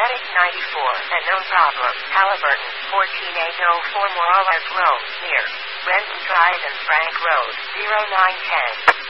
Medic 94, and no problem. Halliburton, 14804 Morales Road, near Renton Drive and Frank Road, 0910.